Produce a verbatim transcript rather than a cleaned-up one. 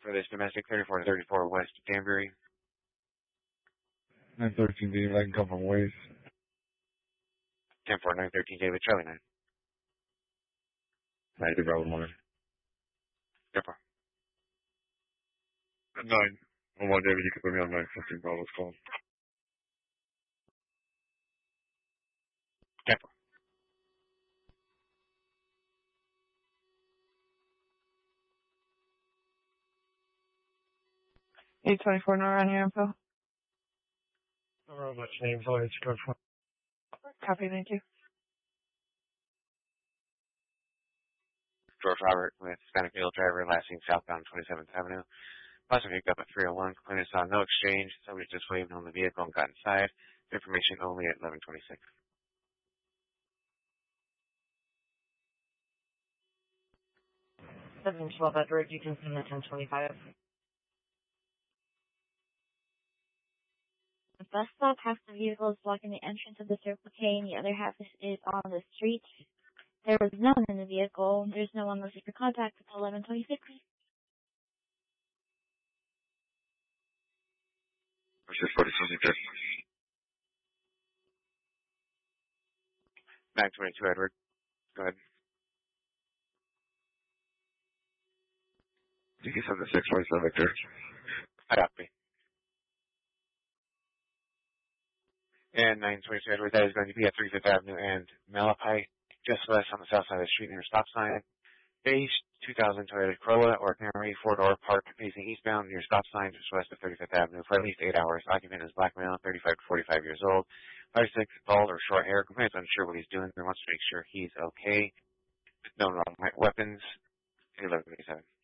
for this domestic, thirty-four thirty-four West Danbury. nine thirteen David, I can come from Waze. ten four nine thirteen David, Charlie nine. ninety Bravo one. ten four. nine. One more David, you can put me on nine fifteen Bravo's phone. ten four. eight twenty-four, no around your info. I don't know much names, all it's good for. Copy, thank you. George Robert with Hispanic male driver, last seen southbound twenty-seventh Avenue. Last one picked up at three oh one. Complainant saw no exchange. Somebody just waved on the vehicle and got inside. Information only at eleven twenty-six. seven twelve Edward, you can send the ten twenty-five. The bus stop, half the vehicle is blocking the entrance of the Circle K and the other half is, is on the street. There was no one in the vehicle. There's no one listed for contact until eleven twenty-six. Just forty-seven. nine twenty-two Edward. Go ahead. You can send the six forty-seven Victor. I copy. And nine twenty-two Edward, that is going to be at thirty-fifth Avenue and Malapite, just west on the south side of the street near a stop sign. Beige two thousand Toyota Corolla, ordinary, four-door, parked facing eastbound near stop sign just west of thirty-fifth Avenue for at least eight hours. Occupant is black male, thirty-five to forty-five years old, five six, bald or short hair. Complainant's unsure what he's doing, but wants to make sure he's okay. No wrong weapons. eleven twenty-seven.